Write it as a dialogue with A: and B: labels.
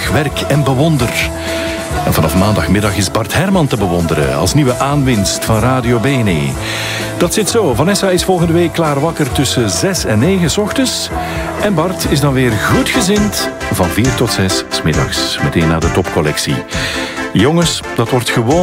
A: werk en bewonder. En vanaf maandagmiddag is Bart Herman te bewonderen als nieuwe aanwinst van Radio Bene. Dat zit zo. Vanessa is volgende week klaar wakker tussen 6 en 9 's ochtends. En Bart is dan weer goedgezind van 4 tot 6 's middags. Meteen naar de topcollectie. Jongens, dat wordt gewoon